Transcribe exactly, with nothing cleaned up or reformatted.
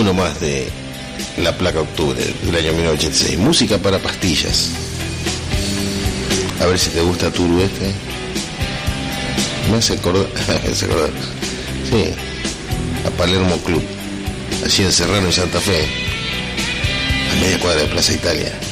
uno más de La Placa Octubre del año mil novecientos ochenta y seis. Música para pastillas. A ver si te gusta Turu este. Me hace acordar, me hace acordar. Sí, a Palermo Club, allí en Serrano y Santa Fe, a media cuadra de Plaza Italia.